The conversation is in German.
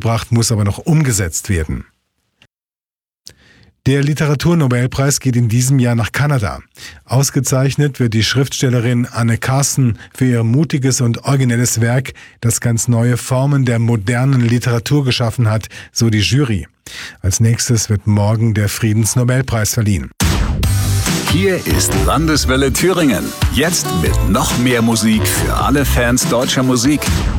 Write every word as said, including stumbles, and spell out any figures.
gebracht, muss aber noch umgesetzt werden. Der Literaturnobelpreis geht in diesem Jahr nach Kanada. Ausgezeichnet wird die Schriftstellerin Anne Carson für ihr mutiges und originelles Werk, das ganz neue Formen der modernen Literatur geschaffen hat, so die Jury. Als nächstes wird morgen der Friedensnobelpreis verliehen. Hier ist Landeswelle Thüringen. Jetzt mit noch mehr Musik für alle Fans deutscher Musik.